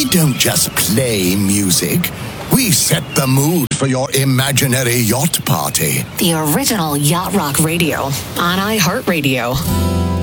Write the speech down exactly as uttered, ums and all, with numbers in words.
We don't just play music. We set the mood for your imaginary yacht party. The original Yacht Rock Radio on iHeartRadio.